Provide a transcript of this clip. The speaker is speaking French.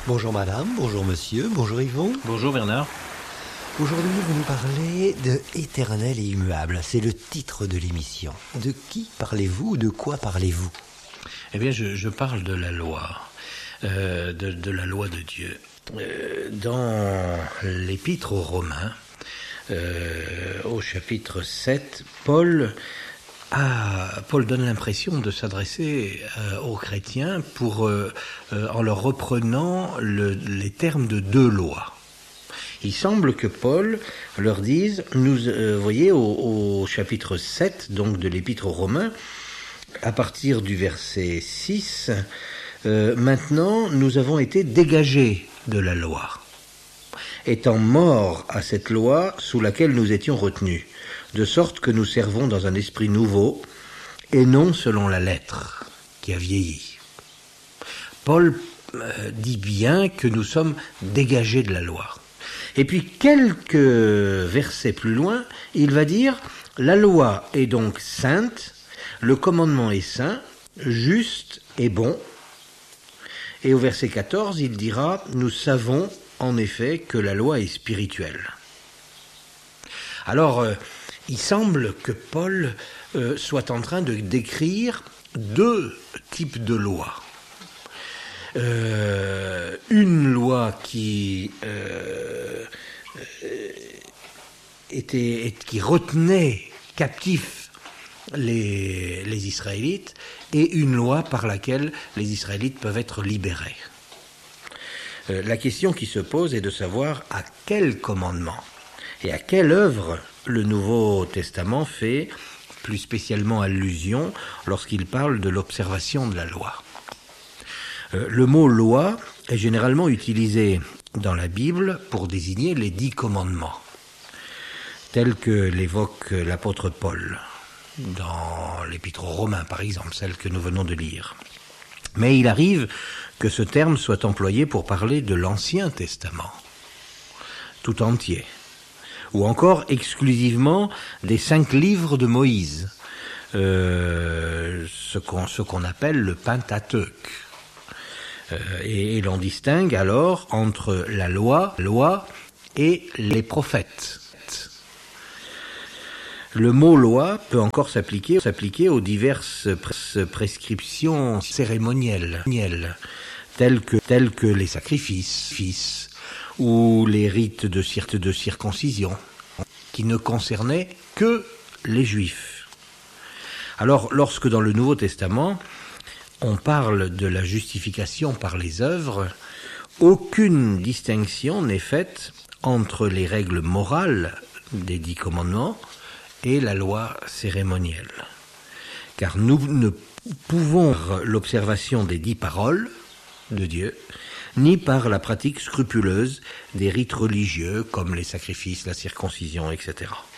Bonjour madame, bonjour monsieur, bonjour Yvon. Bonjour Bernard. Aujourd'hui, vous nous parlez de Éternel et immuable. C'est le titre de l'émission. De qui parlez-vous? De quoi parlez-vous? Eh bien, je parle de la loi, de la loi de Dieu. Dans l'Épître aux Romains, au chapitre 7, Paul donne l'impression de s'adresser aux chrétiens en leur reprenant les termes de deux lois. Il semble que Paul leur dise, voyez, au chapitre 7 donc de l'Épître aux Romains, à partir du verset 6, maintenant nous avons été dégagés de la loi, étant morts à cette loi sous laquelle nous étions retenus, de sorte que nous servons dans un esprit nouveau et non selon la lettre qui a vieilli. Paul dit bien que nous sommes dégagés de la loi. Et puis quelques versets plus loin, il va dire « La loi est donc sainte, le commandement est saint, juste et bon. » Et au verset 14, il dira « Nous savons en effet que la loi est spirituelle. » Alors, il semble que Paul soit en train de décrire deux types de lois. Une loi qui retenait captifs les Israélites et une loi par laquelle les Israélites peuvent être libérés. La question qui se pose est de savoir à quel commandement et à quelle œuvre le Nouveau Testament fait plus spécialement allusion lorsqu'il parle de l'observation de la loi. Le mot « loi » est généralement utilisé dans la Bible pour désigner les 10 commandements, tels que l'évoque l'apôtre Paul, dans l'Épître aux Romains par exemple, celle que nous venons de lire. Mais il arrive que ce terme soit employé pour parler de l'Ancien Testament, tout entier, ou encore exclusivement des 5 livres de Moïse, ce qu'on appelle le Pentateuque. Et l'on distingue alors entre la loi et les prophètes. Le mot loi peut encore s'appliquer aux diverses prescriptions cérémonielles, telles que les sacrifices ou les rites de circoncision, qui ne concernaient que les Juifs. Alors, lorsque dans le Nouveau Testament, on parle de la justification par les œuvres, aucune distinction n'est faite entre les règles morales des 10 commandements et la loi cérémonielle. Car nous ne pouvons l'observation des 10 paroles de Dieu, ni par la pratique scrupuleuse des rites religieux comme les sacrifices, la circoncision, etc.